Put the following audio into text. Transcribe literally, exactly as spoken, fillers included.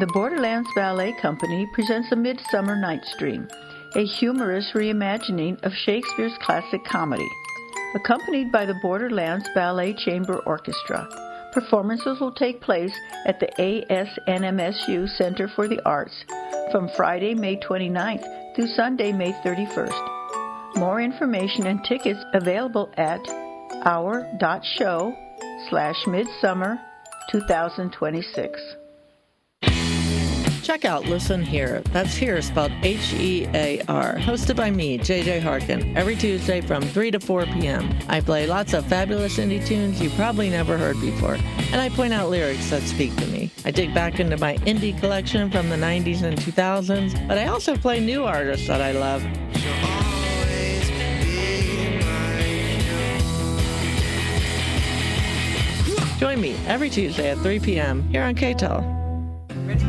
The Borderlands Ballet Company presents A Midsummer Night's Dream, a humorous reimagining of Shakespeare's classic comedy. Accompanied by the Borderlands Ballet Chamber Orchestra, performances will take place at the A S N M S U Center for the Arts from Friday, May twenty-ninth through Sunday, May thirty-first. More information and tickets available at our.show slash midsummer 2026. Check out Listen Here. That's Here spelled H E A R. Hosted by me, J J Harkin, every Tuesday from three to four p.m. I play lots of fabulous indie tunes you probably never heard before, and I point out lyrics that speak to me. I dig back into my indie collection from the nineties and two thousands, but I also play new artists that I love. Join me every Tuesday at three p.m. here on K T E L.